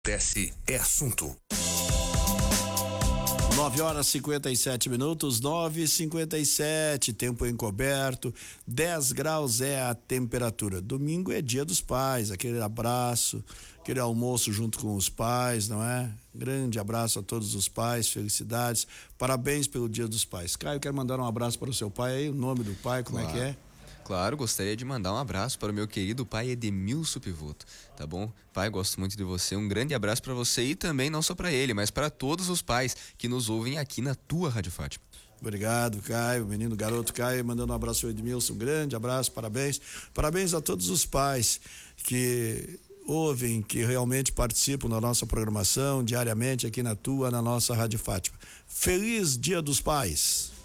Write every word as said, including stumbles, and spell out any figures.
Acontece é assunto. nove horas e cinquenta e sete minutos, nove e cinquenta e sete, tempo encoberto, dez graus é a temperatura. Domingo é dia dos pais, aquele abraço, aquele almoço junto com os pais, não é? Grande abraço a todos os pais, felicidades, parabéns pelo dia dos pais. Caio, quero mandar um abraço para o seu pai aí, o nome do pai, como Claro. é que é? Claro, gostaria de mandar um abraço para o meu querido pai Edemilson Pivoto, tá bom? Pai, gosto muito de você, um grande abraço para você e também não só para ele, mas para todos os pais que nos ouvem aqui na tua Rádio Fátima. Obrigado, Caio, menino garoto Caio, mandando um abraço ao Edmilson, um grande abraço, parabéns. Parabéns a todos os pais que ouvem, que realmente participam da nossa programação diariamente aqui na tua, na nossa Rádio Fátima. Feliz Dia dos Pais!